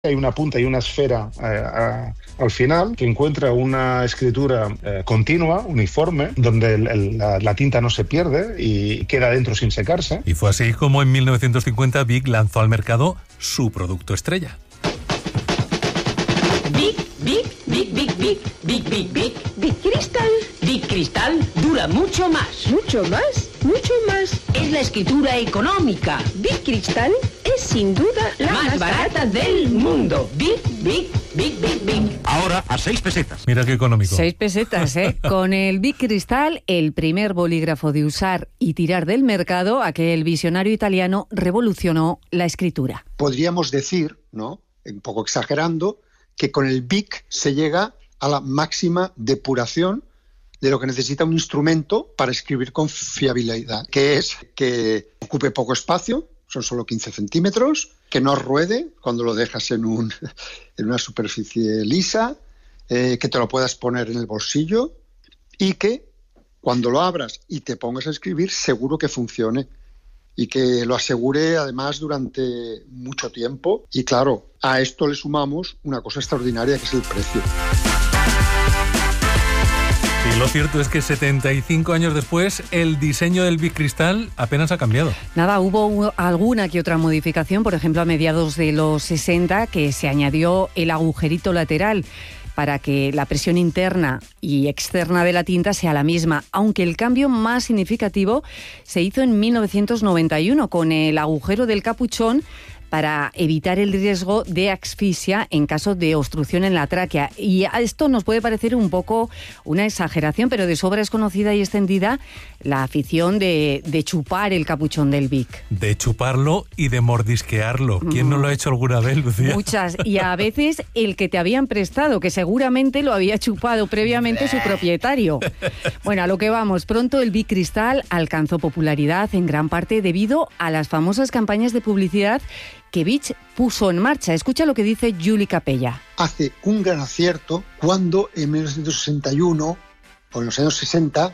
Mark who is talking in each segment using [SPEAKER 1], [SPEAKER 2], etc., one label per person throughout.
[SPEAKER 1] Hay una punta y una esfera al final que encuentra una escritura continua, uniforme, donde la tinta no se pierde y queda dentro sin secarse.
[SPEAKER 2] Y fue así como en 1950 Bic lanzó al mercado su producto estrella.
[SPEAKER 3] Bic Cristal. Bic Cristal dura mucho más.
[SPEAKER 4] ¿Mucho más? ¿Mucho más?
[SPEAKER 3] Es la escritura económica.
[SPEAKER 4] Bic Cristal es sin duda la
[SPEAKER 3] más barata del mundo. Bic.
[SPEAKER 5] Ahora a 6 pesetas.
[SPEAKER 2] Mira qué económico.
[SPEAKER 6] 6 pesetas, ¿eh? Con el Bic Cristal, el primer bolígrafo de usar y tirar del mercado, aquel visionario italiano revolucionó la escritura.
[SPEAKER 7] Podríamos decir, ¿no?, un poco exagerando, que con el Bic se llega a la máxima depuración de lo que necesita un instrumento para escribir con fiabilidad, que es que ocupe poco espacio, son solo 15 centímetros, que no ruede cuando lo dejas en una superficie lisa, que te lo puedas poner en el bolsillo y que cuando lo abras y te pongas a escribir seguro que funcione y que lo asegure además durante mucho tiempo. Y claro, a esto le sumamos una cosa extraordinaria que es el precio.
[SPEAKER 2] Y lo cierto es que 75 años después, el diseño del Bic Cristal apenas ha cambiado.
[SPEAKER 6] Nada, hubo alguna que otra modificación, por ejemplo, a mediados de los 60, que se añadió el agujerito lateral para que la presión interna y externa de la tinta sea la misma, aunque el cambio más significativo se hizo en 1991 con el agujero del capuchón para evitar el riesgo de asfixia en caso de obstrucción en la tráquea. Y a esto nos puede parecer un poco una exageración, pero de sobra es conocida y extendida la afición de chupar el capuchón del Bic.
[SPEAKER 2] De chuparlo y de mordisquearlo. ¿Quién no lo ha hecho alguna vez, Lucía?
[SPEAKER 6] Muchas. Y a veces el que te habían prestado, que seguramente lo había chupado previamente su propietario. Bueno, a lo que vamos. Pronto el Bic Cristal alcanzó popularidad en gran parte debido a las famosas campañas de publicidad que Bic puso en marcha. Escucha lo que dice Juli Capella.
[SPEAKER 7] Hace un gran acierto cuando en 1961 o en los años 60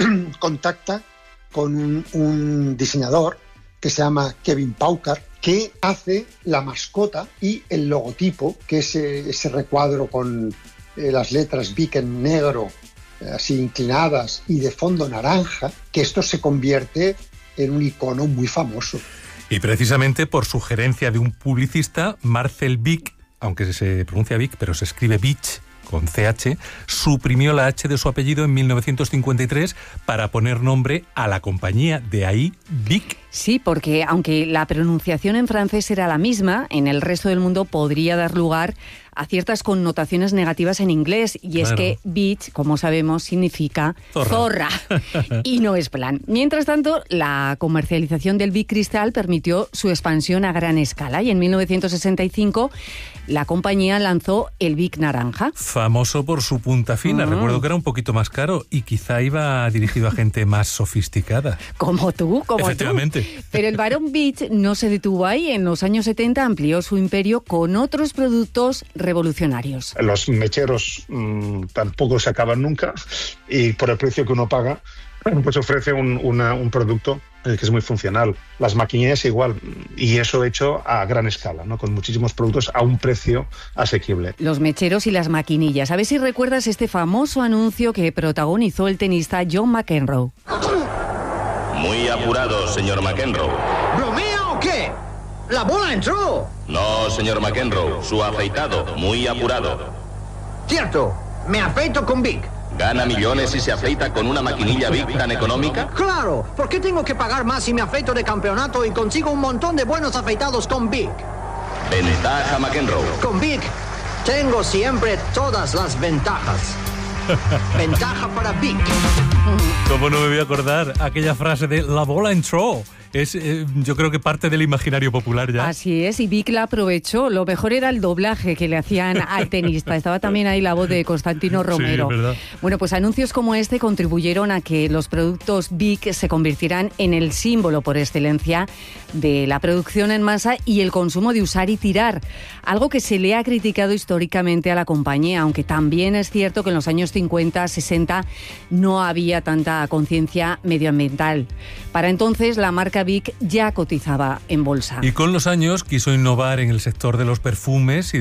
[SPEAKER 7] contacta con un diseñador que se llama Kevin Pauker, que hace la mascota y el logotipo, que es ese recuadro con las letras Bic en negro, así inclinadas y de fondo naranja, que esto se convierte en un icono muy famoso.
[SPEAKER 2] Y precisamente por sugerencia de un publicista, Marcel Bic, aunque se pronuncia Bic, pero se escribe Bic con CH, suprimió la H de su apellido en 1953 para poner nombre a la compañía, de ahí Bic.
[SPEAKER 6] Sí, porque aunque la pronunciación en francés era la misma, en el resto del mundo podría dar lugar a ciertas connotaciones negativas en inglés, y claro, es que Bic, como sabemos, significa zorra. Y no es plan. Mientras tanto, la comercialización del Bic Cristal permitió su expansión a gran escala, y en 1965 la compañía lanzó el Bic naranja.
[SPEAKER 2] Famoso por su punta fina. Recuerdo que era un poquito más caro y quizá iba dirigido a gente más sofisticada.
[SPEAKER 6] Como tú, como
[SPEAKER 2] efectivamente.
[SPEAKER 6] Tú. Pero el barón Bic no se detuvo ahí. En los años 70 amplió su imperio con otros productos revolucionarios.
[SPEAKER 1] Los mecheros tampoco se acaban nunca, y por el precio que uno paga, pues ofrece un producto que es muy funcional. Las maquinillas igual, y eso hecho a gran escala, ¿no?, con muchísimos productos a un precio asequible.
[SPEAKER 6] Los mecheros y las maquinillas. A ver si recuerdas este famoso anuncio que protagonizó el tenista John McEnroe.
[SPEAKER 5] Muy apurado, señor McEnroe.
[SPEAKER 8] ¿Bromea o qué? ¡La bola entró!
[SPEAKER 5] No, señor McEnroe, su afeitado, muy apurado.
[SPEAKER 8] Cierto, me afeito con Bic.
[SPEAKER 5] ¿Gana millones y se afeita con una maquinilla Bic tan económica?
[SPEAKER 8] ¡Claro! ¿Por qué tengo que pagar más si me afeito de campeonato y consigo un montón de buenos afeitados con Bic?
[SPEAKER 5] Ventaja McEnroe.
[SPEAKER 8] Con Bic tengo siempre todas las ventajas. Ventaja para Bic.
[SPEAKER 2] ¿Cómo no me voy a acordar aquella frase de la bola entró? Es, yo creo que parte del imaginario popular ya.
[SPEAKER 6] Así es, y Bic la aprovechó. Lo mejor era el doblaje que le hacían al tenista. Estaba también ahí la voz de Constantino Romero.
[SPEAKER 2] Sí, ¿verdad?
[SPEAKER 6] Bueno, pues anuncios como este contribuyeron a que los productos Bic se convirtieran en el símbolo por excelencia de la producción en masa y el consumo de usar y tirar. Algo que se le ha criticado históricamente a la compañía, aunque también es cierto que en los años 50, 60 no había tanta conciencia medioambiental. Para entonces, la marca marca Bic ya cotizaba en bolsa.
[SPEAKER 2] Y con los años quiso innovar en el sector de los perfumes y